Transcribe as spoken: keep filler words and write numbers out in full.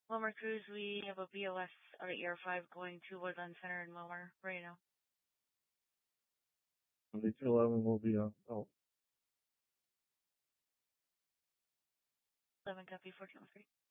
Wilmer Cruz, we have a B O S out at E R five going to Woodland Center in Wilmer right now. twenty-two eleven will be on. Oh. eleven copy, fourteen oh three.